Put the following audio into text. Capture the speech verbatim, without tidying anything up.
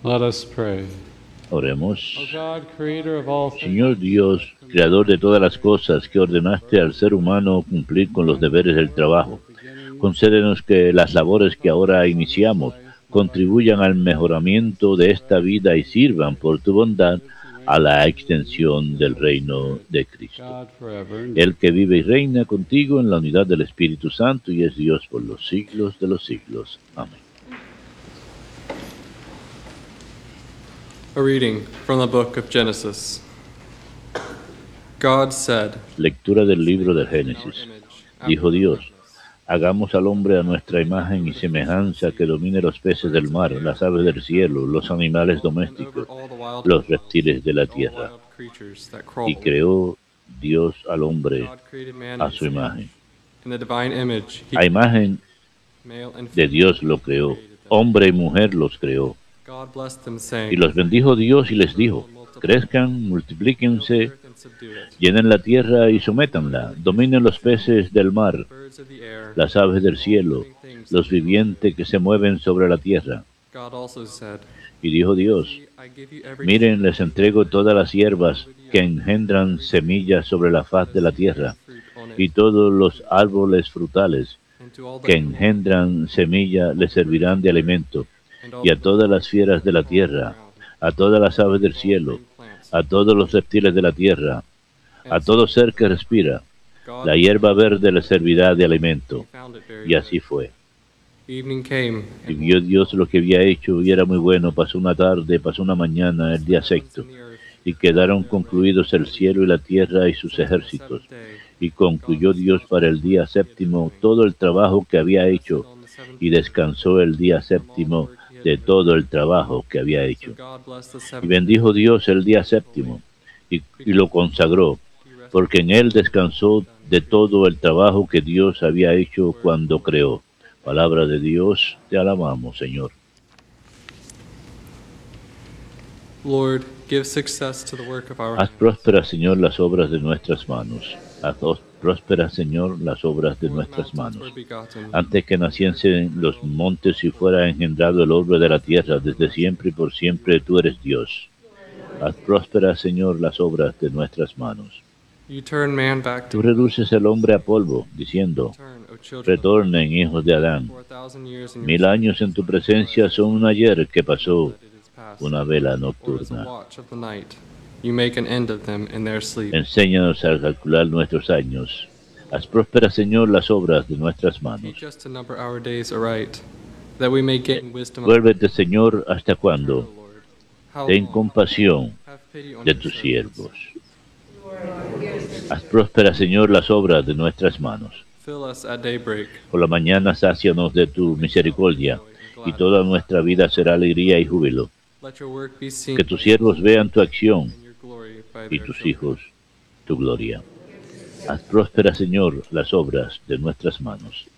Let us pray. Oremos. O God, creator of all things, Señor Dios, creador de todas las cosas, que ordenaste al ser humano cumplir con los deberes del trabajo, concédenos que las labores que ahora iniciamos contribuyan al mejoramiento de esta vida y sirvan por tu bondad a la extensión del reino de Cristo. God forever. El que vive y reina contigo en la unidad del Espíritu Santo y es Dios por los siglos de los siglos. Amén. A reading from the book of Genesis. God said, Lectura del libro del Génesis. Dijo Dios: hagamos al hombre a nuestra imagen y semejanza, que domine los peces del mar, las aves del cielo, los animales domésticos, los reptiles de la tierra. Y creó Dios al hombre a su imagen. A imagen de Dios lo creó, hombre y mujer los creó. Y los bendijo Dios y les dijo: crezcan, multiplíquense, llenen la tierra y sométanla, dominen los peces del mar, las aves del cielo, los vivientes que se mueven sobre la tierra. Y dijo Dios: miren, les entrego todas las hierbas que engendran semillas sobre la faz de la tierra, y todos los árboles frutales que engendran semilla les servirán de alimento, y a todas las fieras de la tierra, a todas las aves del cielo, a todos los reptiles de la tierra, a todo ser que respira, la hierba verde les servirá de alimento. Y así fue. Y vio Dios lo que había hecho, y era muy bueno. Pasó una tarde, pasó una mañana, el día sexto, y quedaron concluidos el cielo y la tierra y sus ejércitos. Y concluyó Dios para el día séptimo todo el trabajo que había hecho, y descansó el día séptimo de todo el trabajo que había hecho. Y bendijo Dios el día séptimo, y, y lo consagró, porque en él descansó de todo el trabajo que Dios había hecho cuando creó. Palabra de Dios, te alabamos, Señor. Lord, give success to the work of our Haz prósperas, Señor, las obras de nuestras manos. Haz prósperas, Señor, las obras de nuestras manos. Antes que naciesen los montes y fuera engendrado el orbe de la tierra, desde siempre y por siempre tú eres Dios. Haz prósperas, Señor, las obras de nuestras manos. Tú reduces el hombre a polvo, diciendo: retornen, hijos de Adán. Mil años en tu presencia son un ayer que pasó, una vela nocturna. Enséñanos a calcular nuestros años. Haz prósperas, Señor, las obras de nuestras manos. Vuélvete, Señor, ¿hasta cuándo? Ten compasión de tus siervos. Haz prósperas, Señor, las obras de nuestras manos. Por la mañana sácianos de tu misericordia, y toda nuestra vida será alegría y júbilo. Que tus siervos vean tu acción, y tus hijos tu gloria. Haz prósperas, Señor, las obras de nuestras manos.